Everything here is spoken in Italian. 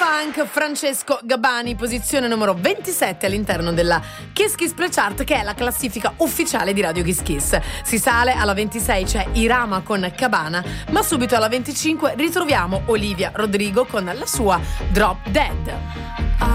Funk, Francesco Gabbani, posizione numero 27 all'interno della Kiss Kiss Play Chart, che è la classifica ufficiale di Radio Kiss Kiss. Si sale alla 26, c'è Irama con Cabana, ma subito alla 25 ritroviamo Olivia Rodrigo con la sua Drop Dead.